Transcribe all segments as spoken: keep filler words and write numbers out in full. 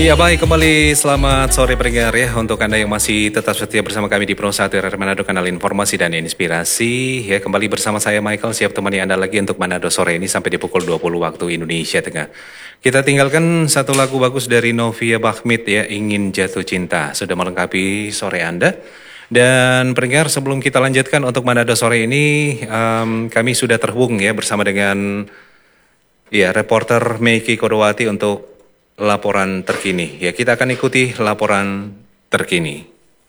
Iya baik, kembali selamat sore pendengar ya. Untuk Anda yang masih tetap setia bersama kami di Pro satu R R Manado, kanal informasi dan inspirasi. Ya, kembali bersama saya Michael, siap temani Anda lagi untuk Manado sore ini sampai di pukul dua puluh waktu Indonesia Tengah. Kita tinggalkan satu lagu bagus dari Novia Bahmit ya, Ingin Jatuh Cinta. Sudah melengkapi sore Anda. Dan pendengar, sebelum kita lanjutkan untuk Manado sore ini, um, kami sudah terhubung ya bersama dengan ya reporter Meiki Kodowati untuk laporan terkini. Ya, kita akan ikuti laporan terkini.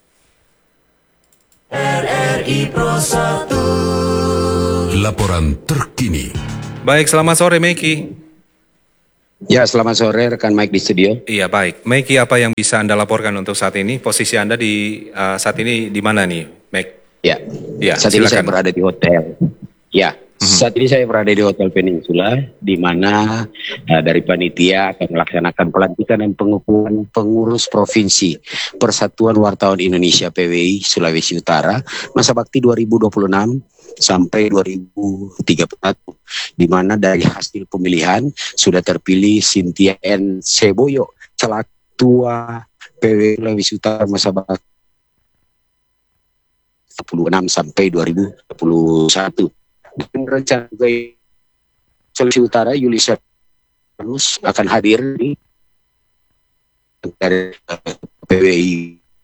R R I Pro satu. Laporan terkini. Baik, selamat sore Meiki. Ya, selamat sore rekan Mike di studio. Iya, baik. Meiki, apa yang bisa Anda laporkan untuk saat ini? Posisi Anda di uh, saat ini di mana nih, Mike? Ya, ya saat silakan. ini saya berada di hotel. Ya, mm-hmm. Saat ini saya berada di Hotel Peninsula, di mana uh, dari panitia akan melaksanakan pelantikan dan pengukuhan pengurus provinsi Persatuan Wartawan Indonesia P W I Sulawesi Utara masa bakti dua ribu dua puluh enam sampai dua ribu tiga puluh satu, di mana dari hasil pemilihan sudah terpilih Cynthia N. Seboyo selaku Ketua P W I Sulawesi Utara masa bakti dua ribu dua puluh enam sampai dua ribu dua puluh satu. Dan rencana Sulawesi Utara Yulisa akan hadir di dari P W I.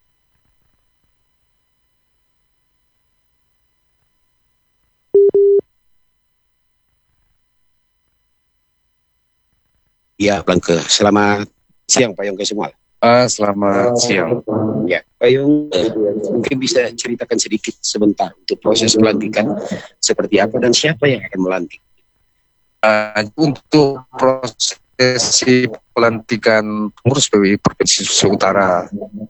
Ya, Blanke. Selamat siang Pak Yongke semua. Uh, selamat siang. Ya, Pak Yung, mungkin bisa ceritakan sedikit sebentar untuk proses pelantikan seperti apa dan siapa yang akan melantik? Uh, untuk prosesi pelantikan pengurus P W I Provinsi Sulawesi Utara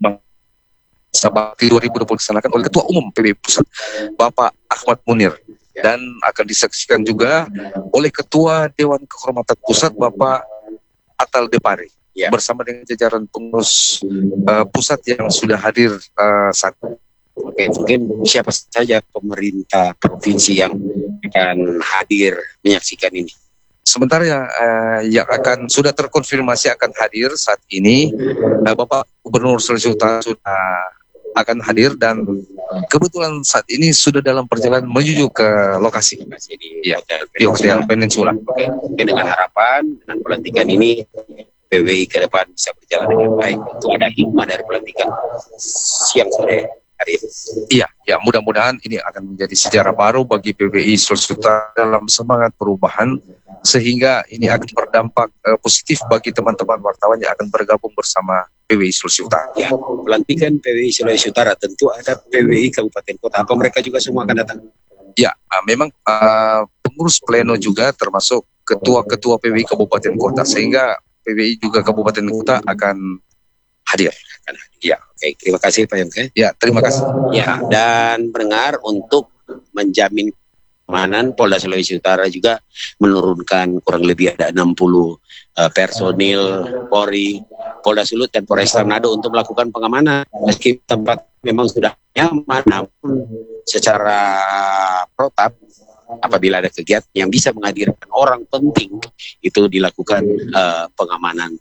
masa bakti dua ribu dua puluh dilaksanakan oleh Ketua Umum P W I Pusat Bapak Ahmad Munir, dan akan disaksikan juga oleh Ketua Dewan Kehormatan Pusat Bapak Atal Depari. Ya. Bersama dengan jajaran pengurus uh, pusat yang sudah hadir uh, saat ini. Oke, mungkin siapa saja pemerintah provinsi yang akan hadir menyaksikan ini? Sementara yang, uh, yang akan sudah terkonfirmasi akan hadir saat ini, uh, Bapak Gubernur Sulawesi Utara sudah akan hadir, dan kebetulan saat ini sudah dalam perjalanan menuju ke lokasi di ya, Hotel di Hotel Peninsula. Oke, dengan harapan dengan pelantikan ini P W I ke depan bisa berjalan dengan baik. Itu ada hikmah dari pelantikan siang sore hari ini. Iya, ya mudah-mudahan ini akan menjadi sejarah baru bagi P W I Sulawesi Utara dalam semangat perubahan, sehingga ini akan berdampak uh, positif bagi teman-teman wartawan yang akan bergabung bersama P W I Sulawesi Utara. Ya, pelantikan P W I Sulawesi Utara tentu ada P W I Kabupaten Kota. Apa mereka juga semua akan datang? Ya, uh, memang uh, pengurus pleno juga termasuk ketua-ketua P W I Kabupaten Kota, sehingga P W I juga Kabupaten Kota akan hadir. Akan hadir. Ya, oke. Terima kasih Pak Yongke. Ya, terima kasih. Ya, dan pendengar, untuk menjamin keamanan, Polda Sulawesi Utara juga menurunkan kurang lebih ada enam puluh uh, personil Polri, Polda Sulut dan Polresta Manado untuk melakukan pengamanan. Meski tempat memang sudah nyaman, namun secara protap apabila ada kegiatan yang bisa menghadirkan orang penting, itu dilakukan uh, pengamanan.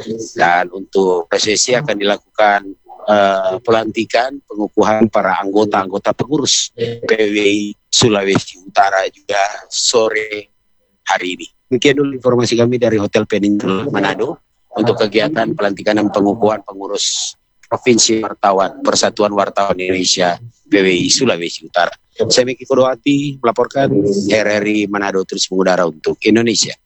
Dan untuk prosesi akan dilakukan uh, pelantikan pengukuhan para anggota-anggota pengurus P W I Sulawesi Utara juga sore hari ini. Demikian dulu informasi kami dari Hotel Peninsula Manado untuk kegiatan pelantikan dan pengukuhan pengurus Provinsi Wartawan Persatuan Wartawan Indonesia P W I Sulawesi Utara. Saya Meiki Kodowati melaporkan. R R I Manado terus mengudara untuk Indonesia.